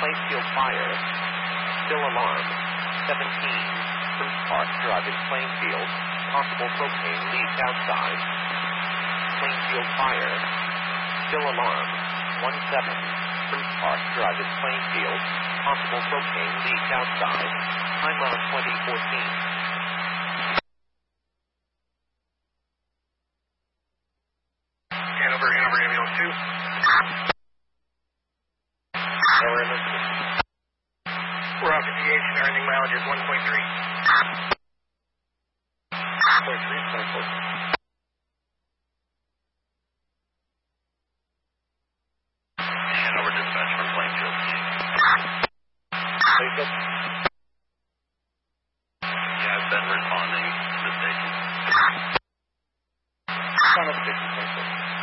Plainfield Fire. Still alarm. 17. Spruce Park Drive in Plainfield. Possible propane leak outside. Plainfield Fire. Still alarm. 17. Spruce Park Drive in Plainfield. Possible propane leak outside. Time on 2014. Hanover Ambulance 2. We're off the GH, earning mileage is 1.3. 1.3. Hanover dispatch from Plainfield. Plainfield? Yeah, I've been responding.